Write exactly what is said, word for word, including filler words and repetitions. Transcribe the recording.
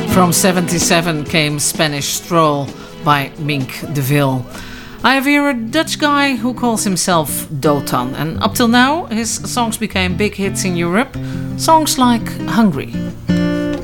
From seventy-seven came Spanish Stroll by Mink DeVille. I have here a Dutch guy who calls himself Dotan, and up till now his songs became big hits in Europe, songs like Hungry.